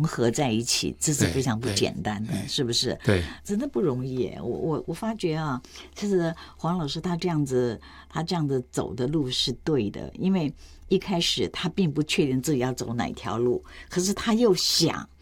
融合在一起，这是非常不简单的，是不是？ 对， 真的不容易耶。我发觉啊，其实黄老师他这样子走的路是对的，因为一开始他并不确定自己要走哪条路，可是他又想